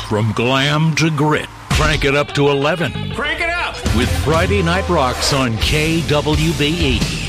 From glam to grit, crank it up to 11. Crank it up! With Friday Night Rocks on KWBE.